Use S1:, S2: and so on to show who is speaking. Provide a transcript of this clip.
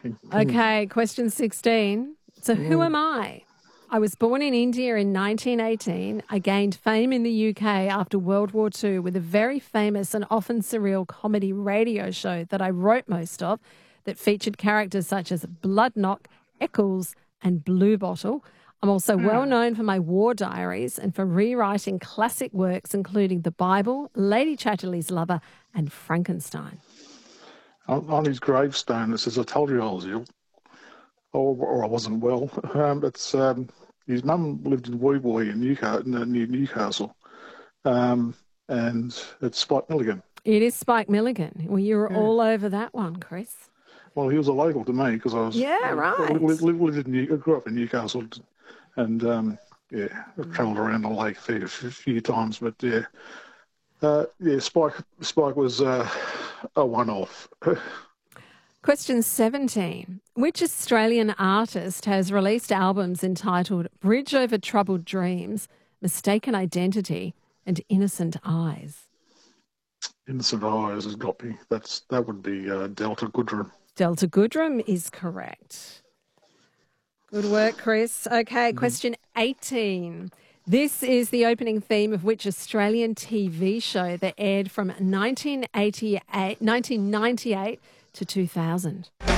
S1: Okay, question 16. So who am I? I was born in India in 1918. I gained fame in the UK after World War II with a very famous and often surreal comedy radio show that I wrote most of that featured characters such as Bloodknock, Eccles and Bluebottle. I'm also well known for my war diaries and for rewriting classic works including the Bible, Lady Chatterley's Lover and Frankenstein.
S2: On his gravestone, it says, "I told you I was ill," or "I wasn't well." His mum lived in Woy Woy in Newcastle, near Newcastle, and it's Spike Milligan.
S1: It is Spike Milligan. Well, you were all over that one, Chris.
S2: Well, he was a local to me because I was grew up in Newcastle, and I've travelled around the lake there a few times. But Spike was a one-off.
S1: Question 17. Which Australian artist has released albums entitled Bridge Over Troubled Dreams, Mistaken Identity and Innocent Eyes?
S2: Innocent Eyes has got me. That would be Delta Goodrem.
S1: Delta Goodrem is correct. Good work, Chris. Okay, question 18. This is the opening theme of which Australian TV show that aired from 1998 to 2000?